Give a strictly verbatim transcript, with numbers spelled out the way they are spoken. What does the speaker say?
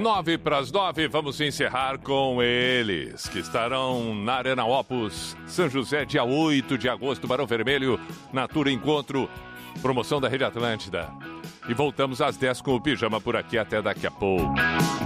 Nove para as nove, vamos encerrar com eles, que estarão na Arena Opus, São José, dia oito de agosto, Barão Vermelho, Natura Encontro, promoção da Rede Atlântida. E voltamos às dez com o Pijama por aqui, até daqui a pouco.